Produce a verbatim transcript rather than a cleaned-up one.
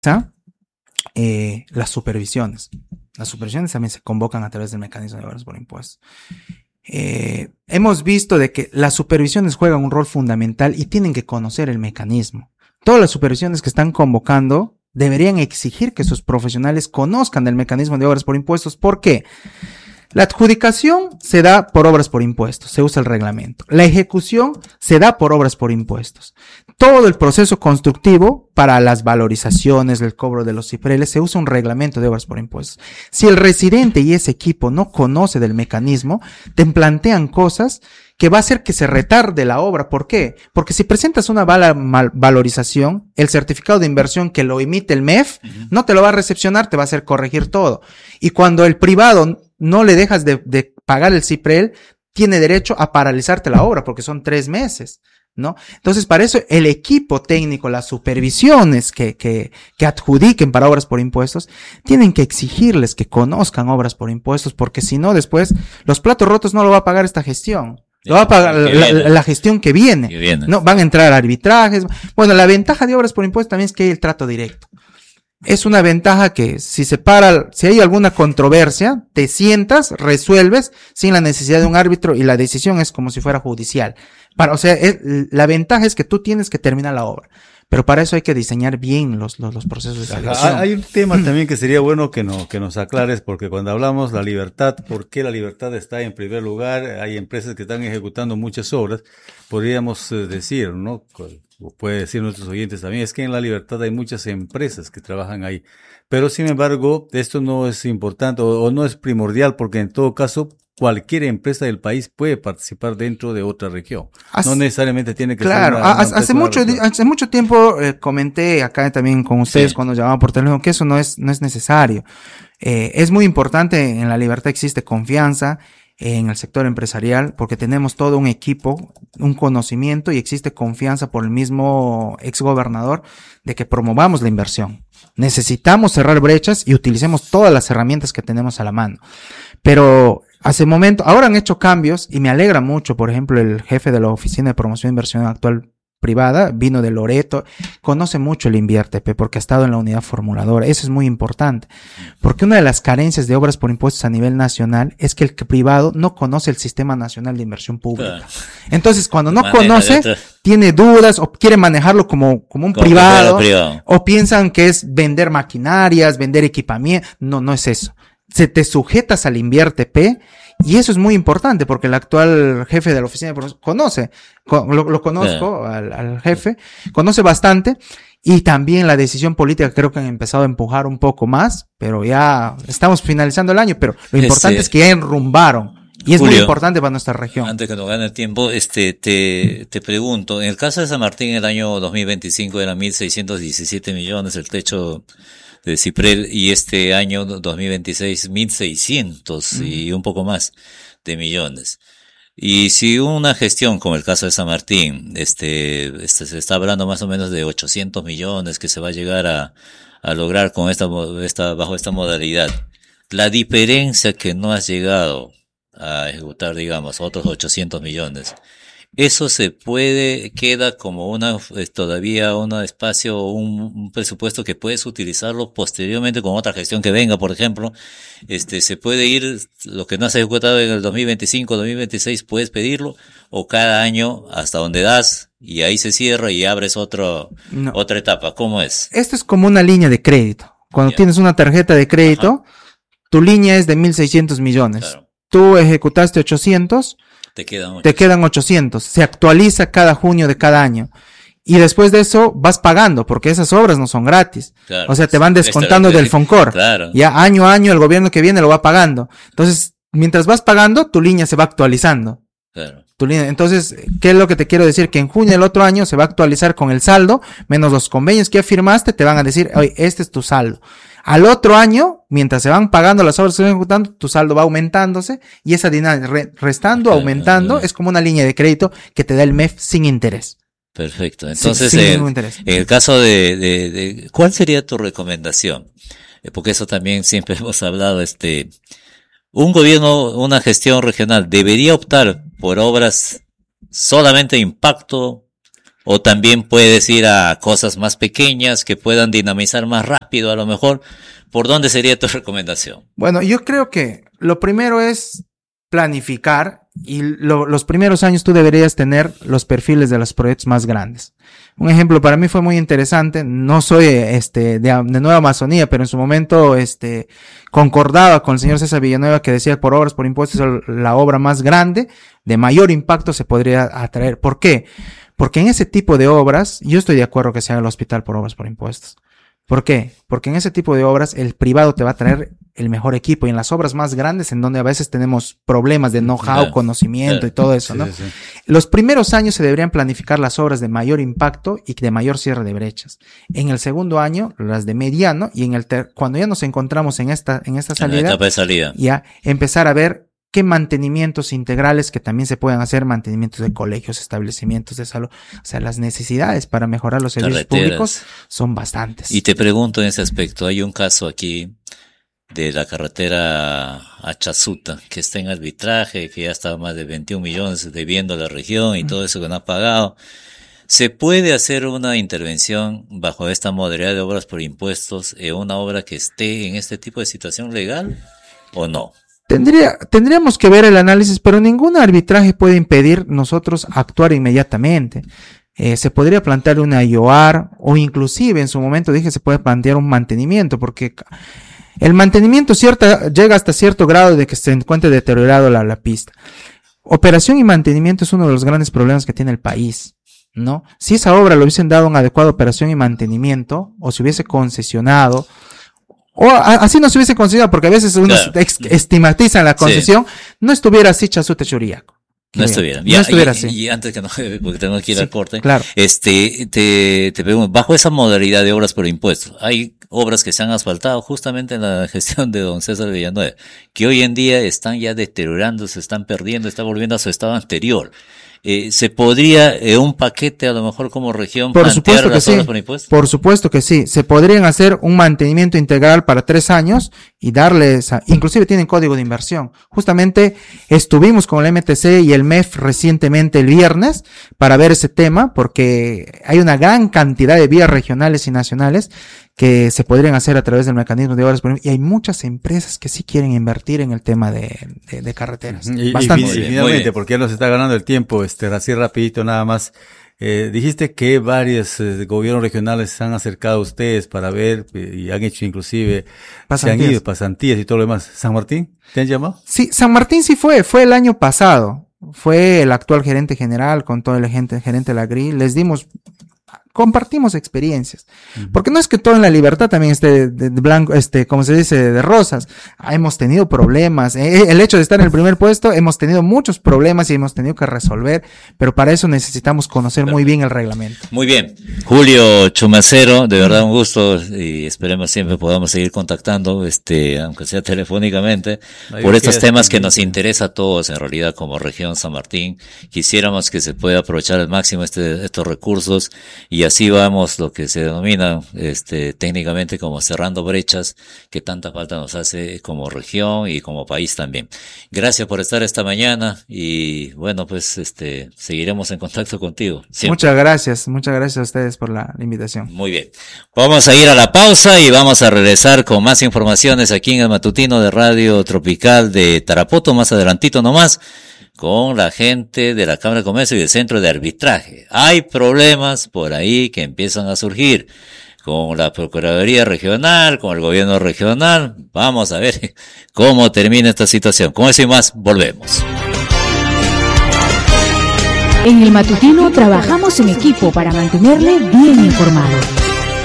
eh, las supervisiones. Las supervisiones también se convocan a través del mecanismo de obras por impuestos. Eh, hemos visto de que las supervisiones juegan un rol fundamental y tienen que conocer el mecanismo. Todas las supervisiones que están convocando deberían exigir que sus profesionales conozcan del mecanismo de obras por impuestos. ¿Por qué? La adjudicación se da por obras por impuestos, se usa el reglamento. La ejecución se da por obras por impuestos. Todo el proceso constructivo para las valorizaciones, el cobro de los cipreles, se usa un reglamento de obras por impuestos. Si el residente y ese equipo no conoce del mecanismo, te plantean cosas que va a hacer que se retarde la obra. ¿Por qué? Porque si presentas una val- mal- valorización, el certificado de inversión que lo emite el M E F uh-huh. no te lo va a recepcionar, te va a hacer corregir todo. Y cuando el privado no le dejas de, de pagar el ciprel, tiene derecho a paralizarte la obra porque son tres meses, ¿no? Entonces, para eso el equipo técnico, las supervisiones que, que, que adjudiquen para obras por impuestos, tienen que exigirles que conozcan obras por impuestos, porque si no, después los platos rotos no lo va a pagar esta gestión. Lo va a pagar la, la, la gestión que viene. que viene. No, van a entrar arbitrajes. Bueno, la ventaja de obras por impuestos también es que hay el trato directo. Es una ventaja que si se para, si hay alguna controversia, te sientas, resuelves sin la necesidad de un árbitro y la decisión es como si fuera judicial. Para, o sea, es, la ventaja es que tú tienes que terminar la obra. Pero para eso hay que diseñar bien los, los, los procesos de selección. Hay un tema también que sería bueno que, no, que nos aclares, porque cuando hablamos de la libertad, ¿por qué la libertad está en primer lugar? Hay empresas que están ejecutando muchas obras. Podríamos decir, ¿no? O puede decir nuestros oyentes también, es que en la libertad hay muchas empresas que trabajan ahí. Pero sin embargo, esto no es importante o, o no es primordial, porque en todo caso, cualquier empresa del país puede participar dentro de otra región. Hace, no necesariamente tiene que claro, ser una, una hace mucho claro. hace mucho tiempo eh, comenté acá también con ustedes sí. cuando llamaban por teléfono que eso no es no es necesario. Eh, es muy importante, en la libertad existe confianza en el sector empresarial porque tenemos todo un equipo, un conocimiento y existe confianza por el mismo exgobernador de que promovamos la inversión. Necesitamos cerrar brechas y utilicemos todas las herramientas que tenemos a la mano. Pero hace momento, ahora han hecho cambios y me alegra mucho, por ejemplo, el jefe de la Oficina de Promoción de Inversión actual privada, vino de Loreto, conoce mucho el INVIERTE porque ha estado en la unidad formuladora. Eso es muy importante, porque una de las carencias de obras por impuestos a nivel nacional es que el privado no conoce el Sistema Nacional de Inversión Pública. Claro. Entonces, cuando no conoce, tiene dudas o quiere manejarlo como, como un como privado, privado, o piensan que es vender maquinarias, vender equipamiento. No, no es eso. Se te sujetas al INVIERTE y eso es muy importante porque el actual jefe de la oficina de promoción conoce, lo, lo conozco yeah. al, al jefe, conoce bastante y también la decisión política creo que han empezado a empujar un poco más, pero ya estamos finalizando el año, pero lo importante sí. es que ya enrumbaron. Y es Julio, muy importante para nuestra región. Antes que nos gane el tiempo, este, te, te pregunto, en el caso de San Martín, el año dos mil veinticinco eran mil seiscientos diecisiete millones el techo de Ciprel y este año dos mil veintiséis mil seiscientos mm. y un poco más de millones. Y si una gestión como el caso de San Martín, este, este se está hablando más o menos de ochocientos millones que se va a llegar a, a lograr con esta, esta, bajo esta modalidad. La diferencia que no has llegado a ejecutar, digamos, otros ochocientos millones. Eso se puede, queda como una, todavía un espacio, un, un presupuesto que puedes utilizarlo posteriormente con otra gestión que venga, por ejemplo. Este, se puede ir, lo que no has ejecutado en el dos mil veinticinco, dos mil veintiséis, puedes pedirlo, o cada año hasta donde das, y ahí se cierra y abres otro, no. otra etapa. ¿Cómo es? Esto es como una línea de crédito. Cuando yeah. tienes una tarjeta de crédito, Ajá. tu línea es de mil seiscientos millones. Claro. Tú ejecutaste ochocientos, te quedan, ochocientos. te quedan ochocientos. Se actualiza cada junio de cada año. Y después de eso vas pagando, porque esas obras no son gratis. Claro, o sea, te van descontando del Foncor. Claro. Ya año a año el gobierno que viene lo va pagando. Entonces, mientras vas pagando, tu línea se va actualizando. Claro. Tu línea. Entonces, ¿qué es lo que te quiero decir? Que en junio del otro año se va a actualizar con el saldo, menos los convenios que ya firmaste, te van a decir, oye, este es tu saldo. Al otro año, mientras se van pagando las obras que se van ejecutando, tu saldo va aumentándose y esa dinámica re, restando, aumentando, es como una línea de crédito que te da el M E F sin interés. Perfecto. Entonces, sí, eh, en el caso de, de, de, ¿cuál sería tu recomendación? Eh, porque eso también siempre hemos hablado, este, un gobierno, una gestión regional debería optar por obras solamente de impacto O también puedes ir a cosas más pequeñas que puedan dinamizar más rápido a lo mejor. ¿Por dónde sería tu recomendación? Bueno, yo creo que lo primero es planificar y lo, los primeros años tú deberías tener los perfiles de los proyectos más grandes. Un ejemplo para mí fue muy interesante. No soy este de, de Nueva Amazonía, pero en su momento este concordaba con el señor César Villanueva que decía por obras por impuestos la obra más grande de mayor impacto se podría atraer. ¿Por qué? Porque en ese tipo de obras yo estoy de acuerdo que se haga el hospital por obras por impuestos. ¿Por qué? Porque en ese tipo de obras el privado te va a traer el mejor equipo y en las obras más grandes en donde a veces tenemos problemas de know-how, claro, conocimiento claro, y todo eso, sí, ¿no? Sí, sí. Los primeros años se deberían planificar las obras de mayor impacto y de mayor cierre de brechas. En el segundo año, las de mediano y en el ter- cuando ya nos encontramos en esta, en esta salida, en la etapa de salida, ya empezar a ver qué mantenimientos integrales que también se pueden hacer, mantenimientos de colegios, establecimientos de salud. O sea, las necesidades para mejorar los servicios carreteras públicos son bastantes. Y te pregunto en ese aspecto, hay un caso aquí de la carretera a Chasuta, que está en arbitraje, que ya está más de veintiún millones debiendo a la región y todo eso que no ha pagado. ¿Se puede hacer una intervención bajo esta modalidad de obras por impuestos en una obra que esté en este tipo de situación legal o no? Tendría, tendríamos que ver el análisis, pero ningún arbitraje puede impedir nosotros actuar inmediatamente. Eh, se podría plantear una I O A R o inclusive en su momento dije se puede plantear un mantenimiento porque el mantenimiento cierta, llega hasta cierto grado de que se encuentre deteriorado la, la pista. Operación y mantenimiento es uno de los grandes problemas que tiene el país, ¿no? Si esa obra le hubiesen dado una adecuada operación y mantenimiento o se hubiese concesionado o a, así no se hubiese concesionado porque a veces uno claro. ex, estigmatiza la concesión, sí. no estuviera así Chasuta Churiaco. No estuviera. No ya, estuviera y, así. Y antes que no, porque tenemos que ir sí, al corte, claro. este, te, te pregunto, bajo esa modalidad de obras por impuestos, hay obras que se han asfaltado justamente en la gestión de don César Villanueva, que hoy en día están ya deteriorando, se están perdiendo, está volviendo a su estado anterior. Eh, ¿Se podría eh, un paquete a lo mejor como región por plantear supuesto que las sí. obras por impuestos? Por supuesto que sí. Se podrían hacer un mantenimiento integral para tres años y darles, a, inclusive tienen código de inversión. Justamente estuvimos con el M T C y el M E F recientemente el viernes para ver ese tema porque hay una gran cantidad de vías regionales y nacionales que se podrían hacer a través del mecanismo de obras y hay muchas empresas que sí quieren invertir en el tema de, de, de carreteras. Y, Bastante. y, y finalmente, porque ya nos está ganando el tiempo, este, así rapidito nada más. Eh, dijiste que varios eh, gobiernos regionales se han acercado a ustedes para ver eh, y han hecho inclusive pasantías. Se han ido pasantías y todo lo demás. ¿San Martín? ¿Te han llamado? Sí, San Martín sí fue, fue el año pasado. Fue el actual gerente general con todo el gerente, gerente de la G R I. Les dimos compartimos experiencias. Uh-huh. Porque no es que todo en la libertad también esté de, de, de blanco, este, como se dice, de rosas. Ah, hemos tenido problemas. Eh, el hecho de estar en el primer puesto, hemos tenido muchos problemas y hemos tenido que resolver, pero para eso necesitamos conocer muy bien el reglamento. Muy bien. Julio Chumacero, de verdad un gusto y esperemos siempre podamos seguir contactando, este, aunque sea telefónicamente, Ahí por estos temas que nos interesa a todos en realidad como región San Martín. Quisiéramos que se pueda aprovechar al máximo este, estos recursos y Y así vamos lo que se denomina este técnicamente como cerrando brechas que tanta falta nos hace como región y como país también. Gracias por estar esta mañana y bueno, pues este seguiremos en contacto contigo. Siempre. Muchas gracias, muchas gracias a ustedes por la invitación. Muy bien. Vamos a ir a la pausa y vamos a regresar con más informaciones aquí en el matutino de Radio Tropical de Tarapoto, más adelantito nomás, con la gente de la Cámara de Comercio y del Centro de Arbitraje. Hay problemas por ahí que empiezan a surgir con la Procuraduría Regional, con el Gobierno Regional. Vamos a ver cómo termina esta situación. Con eso y más, volvemos. En el matutino trabajamos en equipo para mantenerle bien informado.